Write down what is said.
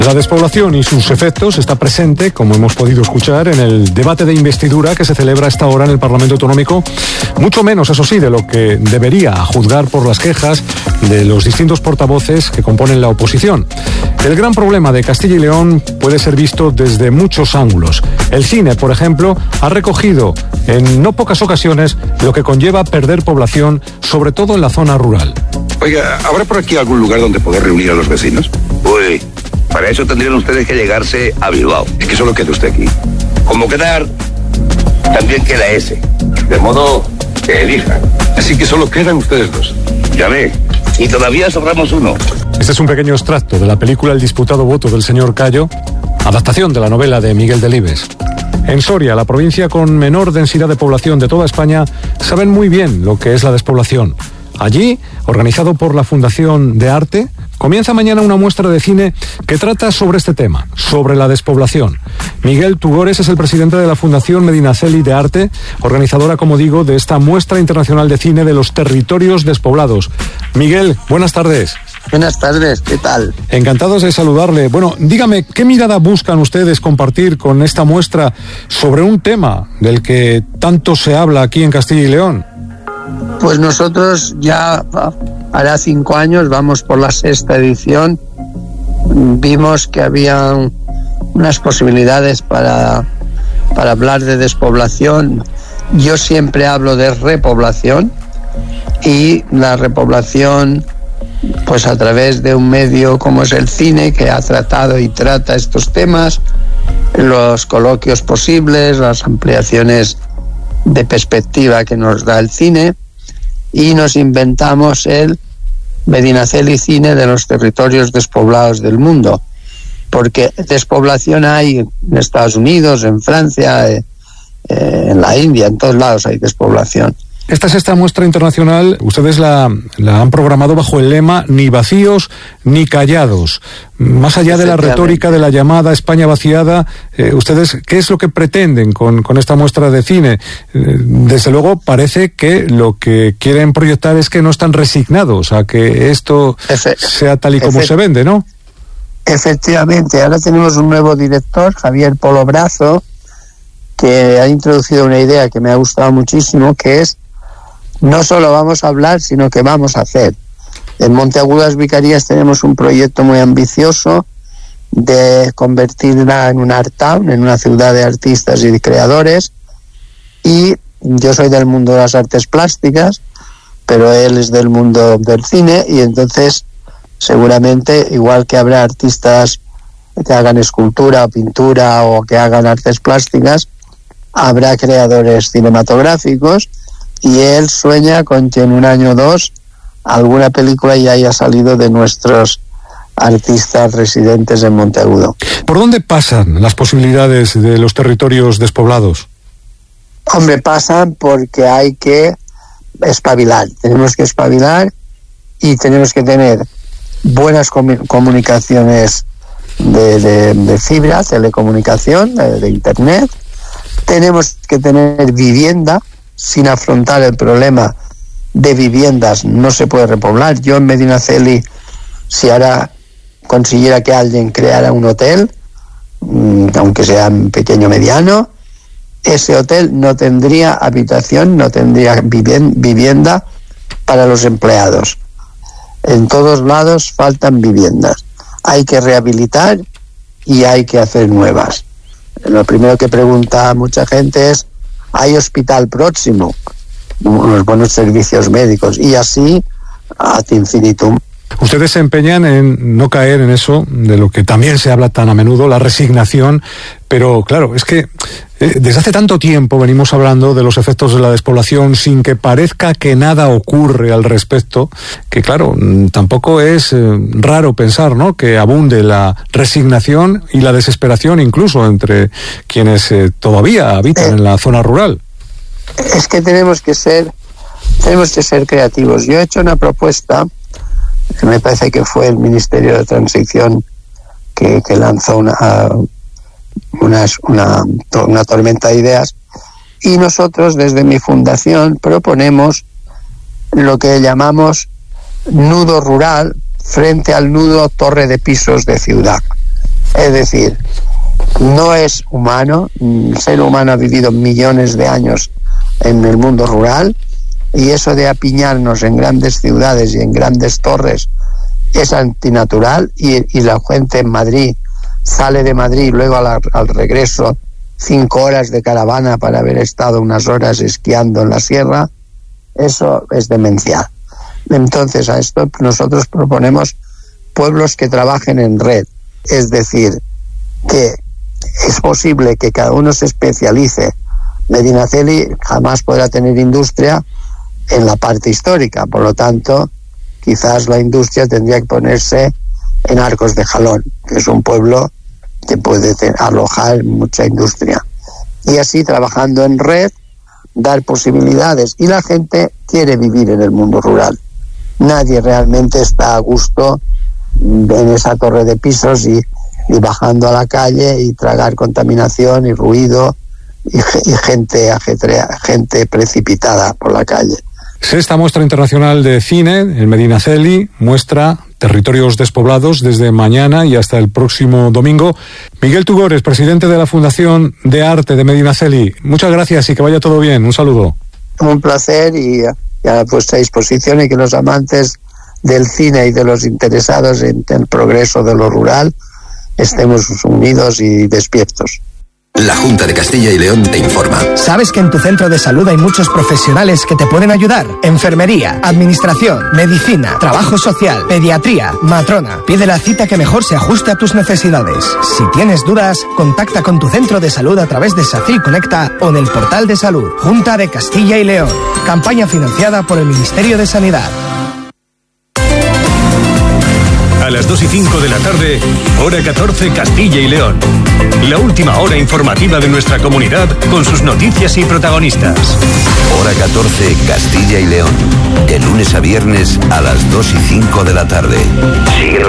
La despoblación y sus efectos está presente, como hemos podido escuchar, en el debate de investidura que se celebra a esta hora en el Parlamento Autonómico, mucho menos, eso sí, de lo que debería, a juzgar por las quejas de los distintos portavoces que componen la oposición. El gran problema de Castilla y León puede ser visto desde muchos ángulos. El cine, por ejemplo, ha recogido en no pocas ocasiones lo que conlleva perder población, sobre todo en la zona rural. Oiga, ¿habrá por aquí algún lugar donde poder reunir a los vecinos? Uy, para eso tendrían ustedes que llegarse a Bilbao. Es que solo queda usted aquí. Como quedar, también queda ese. De modo que elijan. Así que solo quedan ustedes dos. Ya ve, y todavía sobramos uno. Este es un pequeño extracto de la película El disputado voto del señor Cayo, adaptación de la novela de Miguel Delibes. En Soria, la provincia con menor densidad de población de toda España, saben muy bien lo que es la despoblación. Allí, organizado por la Fundación de Arte, comienza mañana una muestra de cine que trata sobre este tema, sobre la despoblación. Miguel Tugores es el presidente de la Fundación Medinaceli de Arte, organizadora, como digo, de esta muestra internacional de cine de los territorios despoblados. Miguel, buenas tardes. Buenas tardes, ¿qué tal? Encantados de saludarle. Bueno, dígame, ¿qué mirada buscan ustedes compartir con esta muestra sobre un tema del que tanto se habla aquí en Castilla y León? Pues nosotros ya hará 5 años, vamos por la 6ª edición, vimos que había unas posibilidades para hablar de despoblación. Yo siempre hablo de repoblación, y la repoblación, pues a través de un medio como es el cine, que ha tratado y trata estos temas, los coloquios posibles, las ampliaciones de perspectiva que nos da el cine, y nos inventamos el Medinaceli Cine de los territorios despoblados del mundo, porque despoblación hay en Estados Unidos, en Francia, en la India, en todos lados hay despoblación. Esta 6ª muestra internacional, ustedes la han programado bajo el lema ni vacíos ni callados. Más allá de la retórica de la llamada España vaciada, ustedes, ¿qué es lo que pretenden con esta muestra de cine? Desde luego parece que lo que quieren proyectar es que no están resignados a que esto sea tal y como se vende, ¿no? Efectivamente, ahora tenemos un nuevo director, Javier Polo Brazo, que ha introducido una idea que me ha gustado muchísimo, que es: no solo vamos a hablar, sino que vamos a hacer. En Monteagudas Vicarías tenemos un proyecto muy ambicioso de convertirla en un art town, en una ciudad de artistas y de creadores, y yo soy del mundo de las artes plásticas, pero él es del mundo del cine, y entonces seguramente, igual que habrá artistas que hagan escultura o pintura o que hagan artes plásticas, habrá creadores cinematográficos, y él sueña con que en un año o dos alguna película ya haya salido de nuestros artistas residentes en Monteagudo. ¿Por dónde pasan las posibilidades de los territorios despoblados? Hombre, pasan porque hay que espabilar. Tenemos que espabilar y tenemos que tener buenas comunicaciones de fibra, telecomunicación, de internet. Tenemos que tener vivienda. Sin afrontar el problema de viviendas no se puede repoblar. Yo en Medinaceli, si ahora consiguiera que alguien creara un hotel, aunque sea pequeño o mediano, ese hotel no tendría habitación, no tendría vivienda para los empleados. En todos lados faltan viviendas. Hay que rehabilitar y hay que hacer nuevas. Lo primero que pregunta mucha gente es: ¿hay hospital próximo? Unos buenos servicios médicos, y así ad infinitum. Ustedes se empeñan en no caer en eso de lo que también se habla tan a menudo, la resignación, pero claro, es que desde hace tanto tiempo venimos hablando de los efectos de la despoblación sin que parezca que nada ocurre al respecto, que claro, tampoco es raro pensar, ¿no?, que abunde la resignación y la desesperación incluso entre quienes todavía habitan en la zona rural. Es que tenemos que ser creativos. Yo he hecho una propuesta, que me parece que fue el Ministerio de Transición que lanzó una tormenta de ideas, y nosotros desde mi fundación proponemos lo que llamamos nudo rural frente al nudo torre de pisos de ciudad. Es decir, no es humano. El ser humano ha vivido millones de años en el mundo rural, y eso de apiñarnos en grandes ciudades y en grandes torres es antinatural, y la gente en Madrid sale de Madrid y luego al regreso 5 horas de caravana para haber estado unas horas esquiando en la sierra. Eso es demencial. Entonces, a esto nosotros proponemos pueblos que trabajen en red, es decir, que es posible que cada uno se especialice. Medinaceli jamás podrá tener industria en la parte histórica, por lo tanto, quizás la industria tendría que ponerse en Arcos de Jalón, que es un pueblo que puede alojar mucha industria. Y así, trabajando en red, dar posibilidades. Y la gente quiere vivir en el mundo rural. Nadie realmente está a gusto en esa torre de pisos y bajando a la calle y tragar contaminación y ruido y gente ajetreada, gente precipitada por la calle. Sexta muestra internacional de cine en Medinaceli muestra territorios despoblados desde mañana y hasta el próximo domingo. Miguel Tugores, presidente de la Fundación de Arte de Medinaceli, muchas gracias y que vaya todo bien. Un saludo. Un placer, y a vuestra disposición, y que los amantes del cine y de los interesados en el progreso de lo rural estemos unidos y despiertos. La Junta de Castilla y León te informa. ¿Sabes que en tu centro de salud hay muchos profesionales que te pueden ayudar? Enfermería, administración, medicina, trabajo social, pediatría, matrona. Pide la cita que mejor se ajuste a tus necesidades. Si tienes dudas, contacta con tu centro de salud a través de SACIL Conecta o en el portal de salud. Junta de Castilla y León. Campaña financiada por el Ministerio de Sanidad. A las 2:05 de la tarde, hora 14, Castilla y León. La última hora informativa de nuestra comunidad con sus noticias y protagonistas. Hora 14, Castilla y León. De lunes a viernes a las 2:05 de la tarde. Síguenos